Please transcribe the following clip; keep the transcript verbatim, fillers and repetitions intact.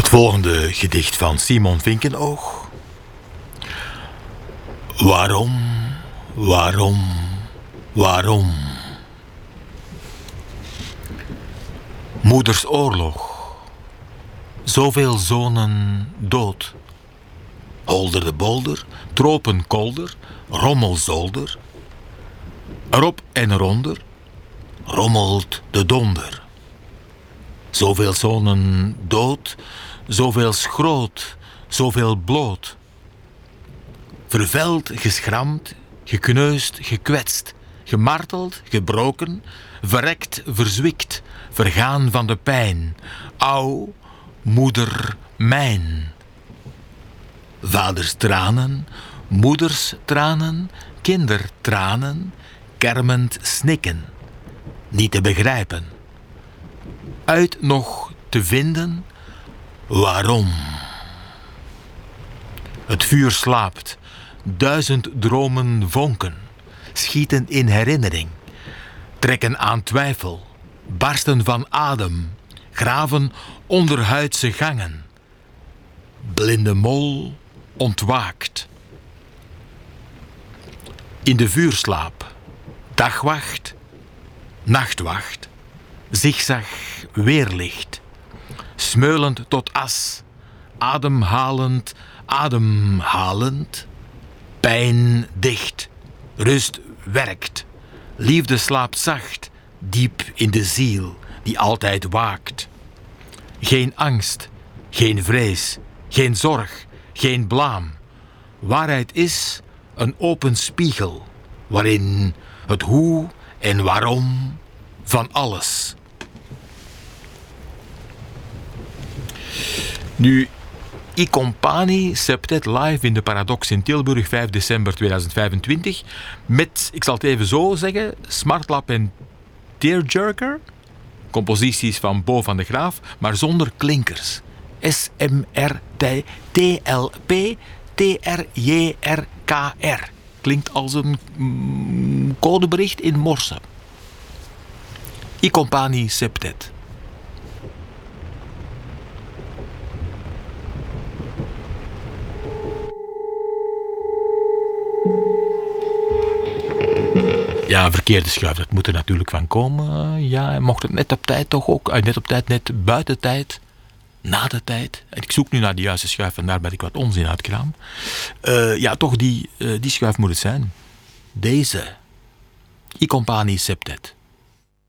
volgende gedicht van Simon Vinkenoog. Waarom, waarom, waarom? Moeders oorlog, zoveel zonen dood. Holder de bolder, tropenkolder, rommelzolder. Erop en eronder rommelt de donder. Zoveel zonen dood, zoveel schroot, zoveel bloot. Verveld, geschramd, gekneusd, gekwetst, gemarteld, gebroken, verrekt, verzwikt, vergaan van de pijn. Au, moeder mijn. Vaders tranen, moeders tranen, kindertranen, kermend snikken, niet te begrijpen. Uit nog te vinden, waarom? Het vuur slaapt, duizend dromen vonken, schieten in herinnering, trekken aan twijfel, barsten van adem, graven onderhuidse gangen. Blinde mol ontwaakt. In de vuurslaap, dagwacht, nachtwacht, zigzag weerlicht, smeulend tot as, ademhalend, ademhalend, pijn dicht, rust werkt, liefde slaapt zacht, diep in de ziel die altijd waakt. Geen angst, geen vrees, geen zorg, geen blaam. Waarheid is een open spiegel, waarin het hoe en waarom van alles. Nu, I Compani septet live in de Paradox in Tilburg, vijf december tweeduizend vijfentwintig. Met, ik zal het even zo zeggen, Smartlap en Tearjerker. Composities van Bo van de Graaf, maar zonder klinkers. S M R T L P T R J R K R. Klinkt als een mm, codebericht in Morse. I Compani septet. Ja, verkeerde schuif, dat moet er natuurlijk van komen. Ja, mocht het net op tijd toch ook. Net op tijd, net buiten tijd. Na de tijd. En ik zoek nu naar de juiste schuif en daar ben ik wat onzin uitkraam. Uh, ja, toch die, uh, die schuif moet het zijn. Deze. I Compani septet.